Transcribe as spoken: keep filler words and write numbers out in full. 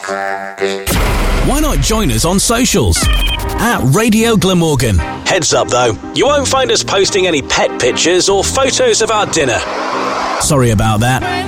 Why not join us on socials? At Radio Glamorgan. Heads up though, you won't find us posting any pet pictures or photos of our dinner. Sorry about that.